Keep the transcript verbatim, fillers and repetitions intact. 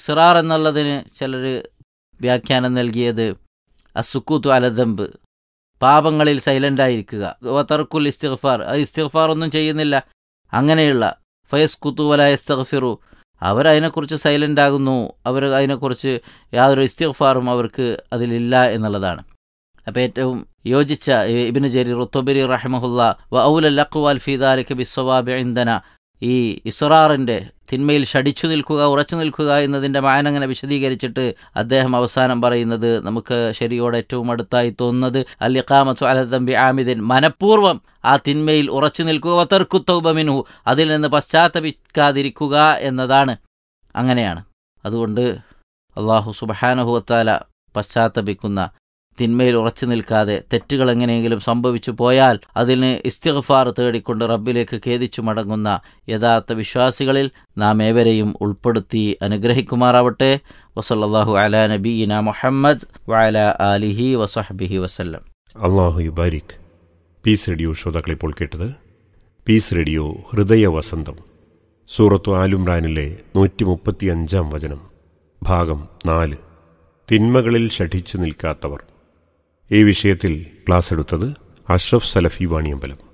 ഇസ്റാർ എന്നുള്ളതിന് ചിലർ വ്യാഖ്യാനം നൽകിയത് അസുക്കൂത്തു അലദമ്പ്, പാപങ്ങളിൽ സൈലൻ്റായിരിക്കുക, തർക്കുൽ ഇസ്തിഗ്ഫാർ, അത് ഇസ്തിഗ്ഫാർ ഒന്നും ചെയ്യുന്നില്ല, അങ്ങനെയുള്ള ഫയസ്കുത്തു വല യസ്തഗ്ഫിറു, അവരതിനെക്കുറിച്ച് സൈലൻ്റ് ആകുന്നു, അവർ അതിനെക്കുറിച്ച് യാതൊരു ഇസ്തിഗ്ഫാറും അവർക്ക് അതിലില്ല എന്നുള്ളതാണ്. അപ്പോൾ ഏറ്റവും യോജിച്ച ഇബ്നു ജരീർ റുത്തബരി റഹിമഹുല്ലാ വ ഔലൽ അഖ്വാൽ ഫീ ദാലിക ബിസ്സവാബി ഇൻദന, ഈ ഇസ്റാറിൻ്റെ തിന്മയിൽ ഷടിച്ചു നിൽക്കുക, ഉറച്ചു നിൽക്കുക എന്നതിൻ്റെ മാന അങ്ങനെ വിശദീകരിച്ചിട്ട് അദ്ദേഹം അവസാനം പറയുന്നത്, നമുക്ക് ശരിയോട് ഏറ്റവും അടുത്തായി തോന്നുന്നത് അൽ ഇഖാമത്തു അല ദംബി ആമിദിൻ, മനഃപൂർവ്വം ആ തിന്മയിൽ ഉറച്ചു നിൽക്കുക, വതർക്കു തൗബ മിൻഹു, അതിൽ നിന്ന് പശ്ചാത്തപിക്കാതിരിക്കുക എന്നതാണ്. അങ്ങനെയാണ്. അതുകൊണ്ട് അല്ലാഹു സുബ്ഹാനഹു വതആല പശ്ചാത്തപിക്കുന്ന, തിന്മയിൽ ഉറച്ചു നിൽക്കാതെ തെറ്റുകൾ എങ്ങനെയെങ്കിലും സംഭവിച്ചു പോയാൽ അതിന് ഇസ്തിഗ്ഫാർ തേടിക്കൊണ്ട് റബ്ബിലേക്ക് ഖേദിച്ചു മടങ്ങുന്ന യഥാർത്ഥ വിശ്വാസികളിൽ നാം ഏവരെയും ഉൾപ്പെടുത്തി അനുഗ്രഹിക്കുമാറാവട്ടെ. വസല്ലല്ലാഹു അലാ നബിയിന മുഹമ്മദ് വഅലാ ആലിഹി വസഹ്ബിഹി വസല്ലം. അല്ലാഹു യുബാരിക്. പീസ് റേഡിയോ ശ്രോതാക്കൾ ഇപ്പോൾ കേട്ടത് പീസ് റേഡിയോ ഹൃദയ വസന്തം, സൂറത്തു ആലുംറാനിലെ നൂറ്റി മുപ്പത്തി അഞ്ചാം വചനം, ഭാഗം നാല്, തിന്മകളിൽ ഷഠിച്ചു നിൽക്കാത്തവർ. ഈ വിഷയത്തിൽ ക്ലാസ് എടുത്തത് അഷ്റഫ് സലഫി വാണിയമ്പലം.